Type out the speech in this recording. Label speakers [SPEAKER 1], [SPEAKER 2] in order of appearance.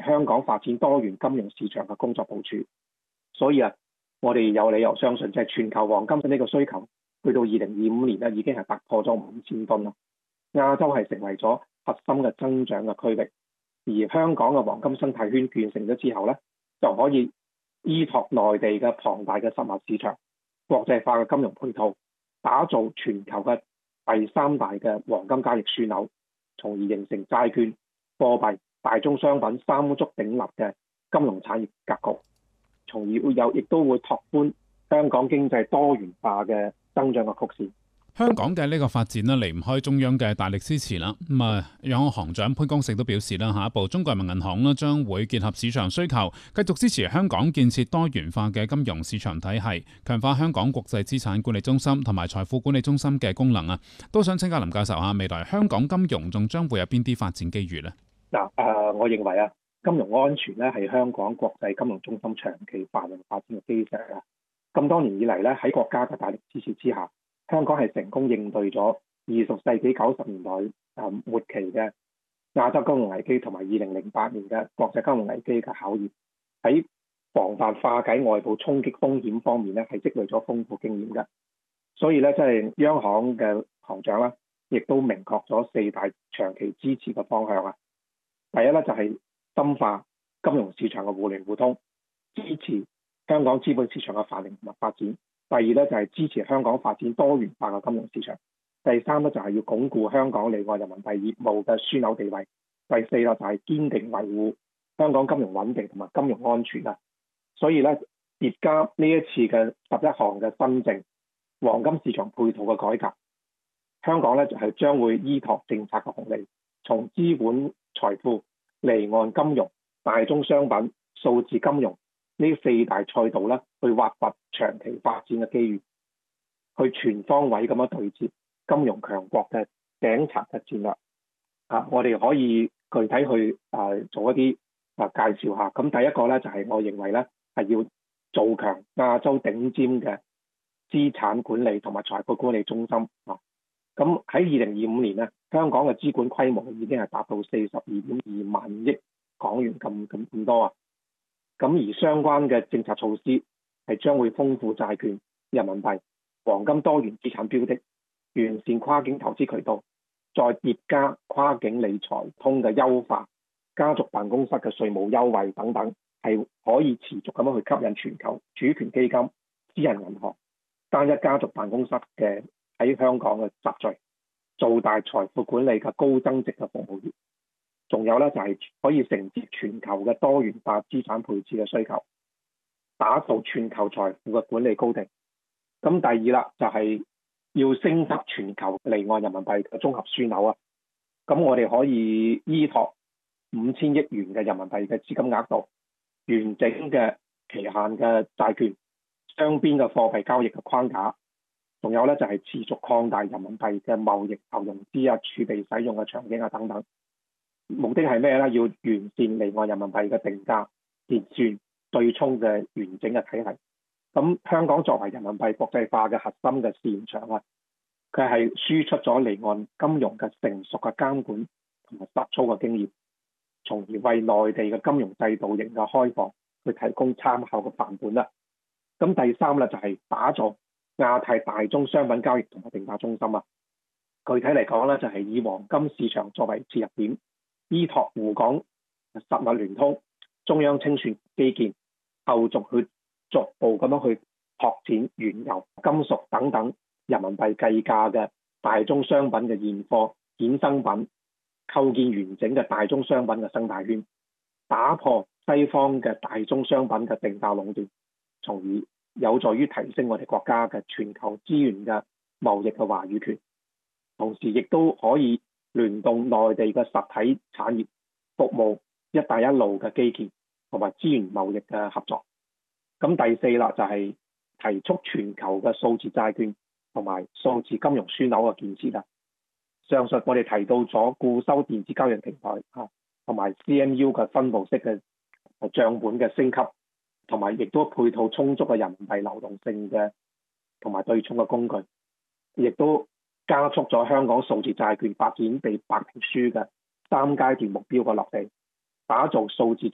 [SPEAKER 1] 香港發展多元金融市場嘅工作部署。所以我哋有理由相信，即係全球黃金呢個需求去到2025年已經係突破咗5000噸啦。亞洲係成為咗核心嘅增長嘅區域，而香港嘅黃金生態圈建成咗之後就可以依託內地嘅龐大嘅實物市場、國際化嘅金融配套，打造全球嘅第三大嘅黃金交易樞紐，從而形成債券、貨幣、大宗商品三足鼎立嘅金融產業格局，從而亦都會拓寬香港經濟多元化嘅增長嘅曲線。
[SPEAKER 2] 香港嘅呢個發展咧，離唔開中央嘅大力支持啦。央行行長潘功勝都表示啦，下一步中國人民銀行咧將會結合市場需求，繼續支持香港建設多元化嘅金融市場體系，強化香港國際資產管理中心同埋財富管理中心嘅功能啊。都想請教林教授下，未來香港金融仲將會有邊啲發展機遇呢？
[SPEAKER 1] 我認為金融安全咧係香港國際金融中心長期繁榮發展嘅基石啊。咁多年以嚟咧，喺國家嘅大力支持之下，香港係成功應對咗20世紀90年代末期嘅亞洲金融危機同埋2008年嘅國際金融危機嘅考驗，喺防範化解外部衝擊風險方面咧係積累咗豐富經驗嘅。所以咧，即係央行嘅行長啦，亦都明確咗4大長期支持嘅方向啊。第一咧就係深化金融市場嘅互聯互通，支持香港資本市場嘅繁榮同埋發展。第二咧就係支持香港發展多元化嘅金融市場。第三咧就係要鞏固香港離岸人民幣業務嘅樞紐地位。第四啦就係堅定維護香港金融穩定同埋金融安全啊。所以咧，疊加呢一次嘅11項嘅新政，黃金市場配套嘅改革，香港咧就係將會依託政策嘅紅利，從資本財富、離岸金融、大宗商品、數字金融呢4大賽道咧，去挖掘長期發展嘅機遇，去全方位咁樣對接金融強國嘅頂層嘅戰略。我哋可以具體去做一啲介紹下。咁第一個咧就係我認為咧係要做強亞洲頂尖嘅資產管理同埋財富管理中心啊。咁喺2025年咧，香港嘅資管規模已經係達到42.2萬億港元咁多啊。咁而相關嘅政策措施係將會豐富債券、人民幣、黃金多元資產標的，完善跨境投資渠道，再疊加跨境理財通嘅優化、家族辦公室嘅稅務優惠等等，係可以持續咁樣去吸引全球主權基金、私人銀行、單一家族辦公室嘅喺香港嘅集聚，做大財富管理嘅高增值嘅服務業。仲有咧就係可以承接全球嘅多元化資產配置嘅需求，打造全球財富嘅管理高地。咁第二啦，就係要升級全球離岸人民幣嘅綜合樞紐啊。咁我哋可以依託5000億元嘅人民幣嘅資金額度，完整嘅期限嘅債券、雙邊嘅貨幣交易嘅框架，仲有咧就係持續擴大人民幣嘅貿易投融資儲備使用嘅場景等等。目的係咩咧？要完善離岸人民幣嘅定價、結算、對沖嘅完整嘅體系。咁香港作為人民幣國際化嘅核心嘅試驗場啊，佢係輸出咗離岸金融嘅成熟嘅監管同埋實操嘅經驗，從而為內地嘅金融制度型嘅開放去提供參考嘅範本啦。咁第三咧就係打造亞太大宗商品交易同埋定價中心啊。具體嚟講咧，就係以黃金市場作為切入點，依託滬港實物聯通、中央清算基建，後續去逐步咁樣去拓展原油、金屬等等人民幣計價嘅大宗商品嘅現貨、衍生品，構建完整嘅大宗商品嘅生態圈，打破西方嘅大宗商品嘅定價壟斷，從而有助於提升我哋國家嘅全球資源嘅貿易嘅話語權。同時亦都可以聯動內地嘅實體產業服務一帶一路嘅基建同埋資源貿易嘅合作。咁第四啦就係提速全球嘅數字債券同埋數字金融樞紐嘅建設啦。上述我哋提到咗固收電子交易平台同埋 CMU 嘅分布式嘅帳本嘅升級，同埋亦都配套充足嘅人民幣流動性嘅同埋對沖嘅工具，亦都加速咗香港數字債券發展被白皮書嘅3階段目標嘅落地，打造數字